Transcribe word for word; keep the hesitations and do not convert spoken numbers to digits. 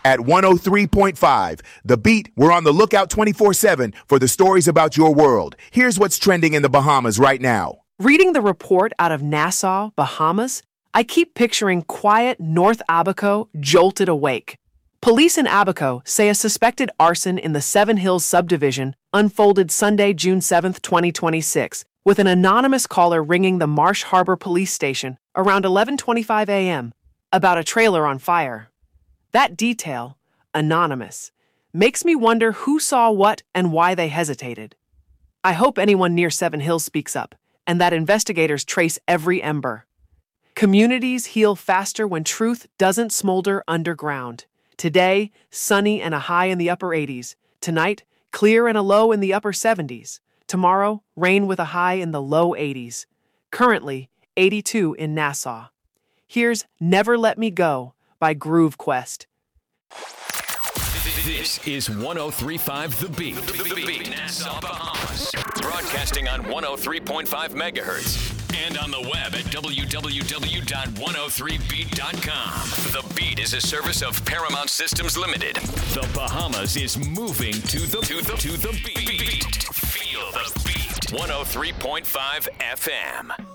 At one oh three point five, The Beat, we're on the lookout twenty-four seven for the stories about your world. Here's what's trending in the Bahamas right now. Reading the report out of Nassau, Bahamas, I keep picturing quiet North Abaco jolted awake. Police in Abaco say a suspected arson in the Seven Hills subdivision unfolded Sunday, June seventh, twenty twenty-six, with an anonymous caller ringing the Marsh Harbor Police Station around eleven twenty-five a.m. about a trailer on fire. That detail, anonymous, makes me wonder who saw what and why they hesitated. I hope anyone near Seven Hills speaks up, and that investigators trace every ember. Communities heal faster when truth doesn't smolder underground. Today, sunny and a high in the upper eighties. Tonight, clear and a low in the upper seventies. Tomorrow, rain with a high in the low eighties. Currently, eighty-two in Nassau. Here's Never Let Me Go by Groove Quest. This is one oh three point five The Beat. The Beat, Nassau, Bahamas. Broadcasting on one oh three point five megahertz. And on the web at w w w dot one oh three beat dot com. The Beat is a service of Paramount Systems Limited. The Bahamas is moving to the to the to the beat. Feel the beat. one oh three point five F M.